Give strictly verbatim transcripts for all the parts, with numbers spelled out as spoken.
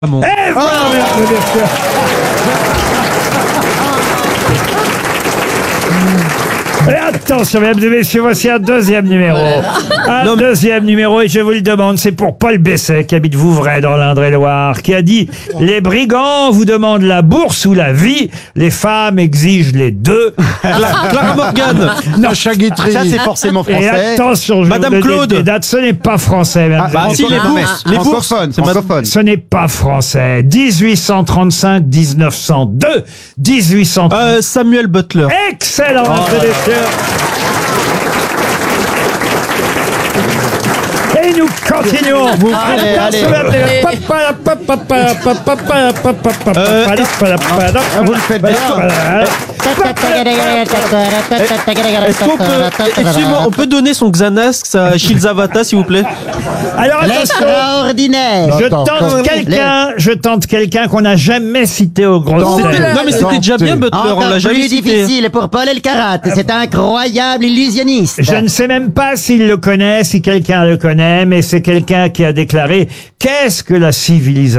Bon. Eh, voilà, Oh mesdames et messieurs. Et attention, mesdames et messieurs, voici un deuxième numéro. Un Non, mais- deuxième numéro, et je vous le demande, c'est pour Paul Besset, qui habite Vouvray, dans l'Indre-et-Loire, qui a dit « Les brigands vous demandent la bourse ou la vie, les femmes exigent les deux. Cla- Clara Morgan. Sacha Guitry. Ça, c'est forcément » Et français. attention, je vais Madame vous donner Claude. des dates, ce n'est pas français, mesdames et bah, messieurs. si, les Non, mais bourses. Les bourses. francophone, C'est madame- francophone. Ce n'est pas français. dix-huit cent trente-cinq mille neuf cent deux. dix-huit cent trente. Euh, Samuel Butler. Excellent, mesdames et messieurs. Et nous continuons. Vous Allez, allez. Euh, Ah, vous le faites bien. Est-ce qu'on peut, excusez-moi, on peut donner son Xanax à Shilzavata, s'il vous plaît? Alors attention, L'extraordinaire. je Attends, tente attends. quelqu'un, je tente quelqu'un qu'on n'a jamais cité au gros Attends, tête. Non, mais c'était déjà bien Butler, on Encore l'a jamais plus cité. difficile pour Paul Elkarat. C'est un incroyable illusionniste. Je ne sais même pas s'il le connaît, si quelqu'un le connaît, mais c'est quelqu'un qui a déclaré « Qu'est-ce que la civilisation ?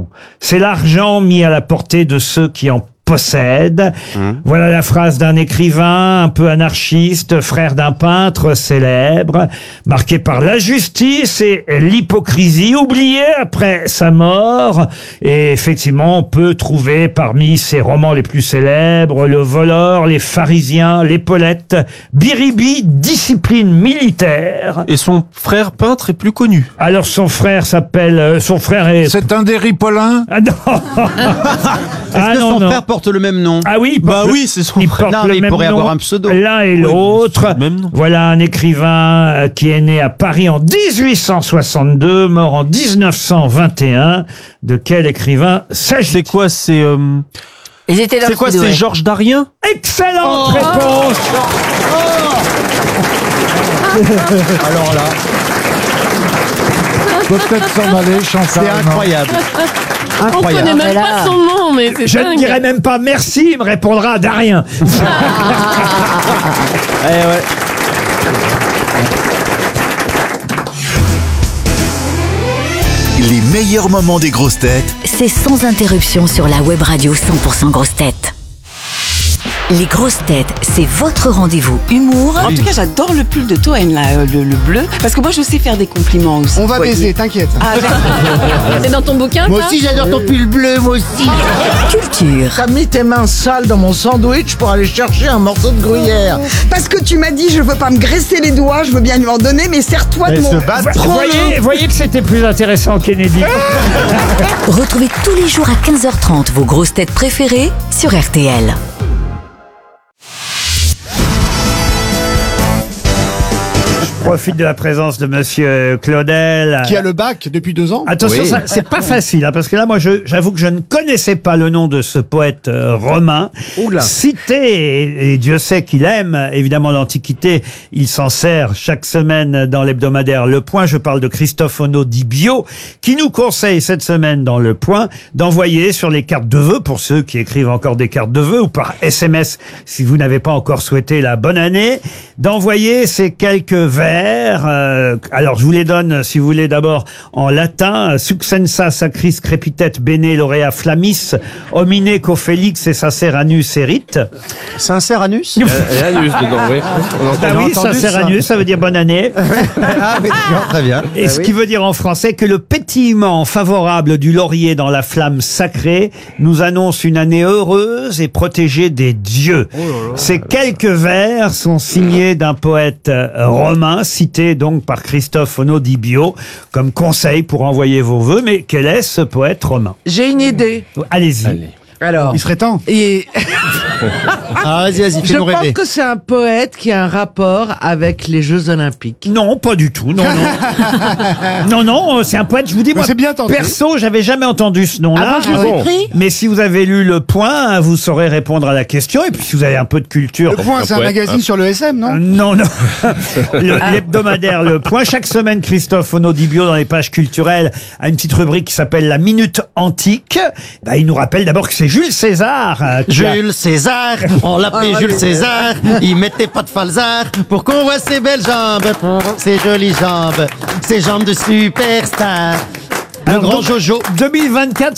C'est l'argent mis à la portée de ceux qui en possèdent. Voilà la phrase d'un écrivain un peu anarchiste, frère d'un peintre célèbre, marqué par l'injustice et l'hypocrisie, oublié après sa mort. Et effectivement, on peut trouver parmi ses romans les plus célèbres Le Voleur, Les Pharisiens, L'Épaulette, Biribi, Discipline militaire. Et son frère peintre est plus connu. Alors son frère s'appelle... euh, son frère est... C'est un des Ripollins. Ah non. Est-ce Ah que non, son non. frère porte le même nom? Ah oui, il Bah porte le- oui, c'est son il frère. porte Non, le mais il même pourrait nom, avoir un pseudo. l'un et Oui, l'autre. c'est le même nom. Voilà un écrivain euh, qui est né à Paris en dix-huit cent soixante-deux, mort en dix-neuf cent vingt et un. De quel écrivain C'est s'agit-il? quoi, c'est, euh, Ils étaient dans c'est le quoi, studio, c'est ouais. Georges Darien? Excellente réponse. Alors là, Peut-être s'en aller, Chantal. c'est non incroyable. On connaît Incroyable. même mais là- pas son nom, mais c'est Je ne dingue. dirai même pas merci, il me répondra Darien. Eh ouais. Les meilleurs moments des grosses têtes C'est sans interruption sur la web radio cent pour cent grosses têtes. Les grosses têtes, c'est votre rendez-vous humour En tout cas, j'adore le pull de Toen, là, euh, le, le bleu. Parce que moi, je sais faire des compliments aussi. On va Ouais. baiser, t'inquiète. Ah, d'accord. C'est dans ton bouquin, Moi ça aussi, j'adore ton pull bleu, moi aussi. culture, T'as mis tes mains sales dans mon sandwich pour aller chercher un morceau de gruyère. Parce que tu m'as dit, je veux pas me graisser les doigts, je veux bien lui en donner, mais serre-toi de Elle mon... se bat Vous trop. voyez, voyez que c'était plus intéressant Kennedy. retrouvez tous les jours à quinze heures trente vos grosses têtes préférées sur R T L. Je profite de la présence de Monsieur Claudel. Qui a le bac depuis deux ans. Attention, Oui. ça, c'est pas facile, hein, parce que là, moi, je- j'avoue que je ne connaissais pas le nom de ce poète euh, romain. Oula. Cité, et, et Dieu sait qu'il aime, évidemment, l'Antiquité. Il s'en sert chaque semaine dans l'hebdomadaire Le Point. Je parle de Christophe Ono di Bio, qui nous conseille cette semaine dans Le Point d'envoyer sur les cartes de vœux, pour ceux qui écrivent encore des cartes de vœux, ou par S M S, si vous n'avez pas encore souhaité la bonne année, d'envoyer ces quelques vers. euh, alors, je vous les donne, si vous voulez, d'abord en latin. Succensa sacris crepitet bene laurea flammis, homine cofélix et saceranus erit. Sincère-anus? Bah oui, saceranus, ça veut dire bonne année. Ah oui, d'accord, très bien. Et ce qui veut dire en français que le pétillement favorable du laurier dans la flamme sacrée nous annonce une année heureuse et protégée des dieux. Ces quelques vers sont signés d'un poète euh, romain, cité donc par Christophe Ono di Bio, comme conseil pour envoyer vos vœux. Mais quel est ce poète romain? J'ai une idée. Allez-y. Alors, Il serait temps. et Ah, vas-y, vas-y, je fais-nous pense rêver. que c'est un poète qui a un rapport avec les Jeux Olympiques. Non, pas du tout. Non, non. non, non, c'est un poète, je vous dis, moi, c'est bien tenté. perso, j'avais jamais entendu ce nom-là. Ah bon, je l'ai écrit. Mais si vous avez lu Le Point, vous saurez répondre à la question. Et puis, si vous avez un peu de culture. Le Point, c'est un magazine sur le S M, Euh, non Non, non. Le- L'hebdomadaire Le Point. Chaque semaine, Christophe Ono di Bio, dans les pages culturelles, a une petite rubrique qui s'appelle La Minute Antique. Bah, il nous rappelle d'abord que c'est Jules César. euh, qui a- Jules César, on l'appelait Jules César, il mettait pas de falzar pour qu'on voit ses belles jambes, ses jolies jambes, ses jambes de superstar. Le Alors, grand donc, Jojo. deux mille vingt-quatre,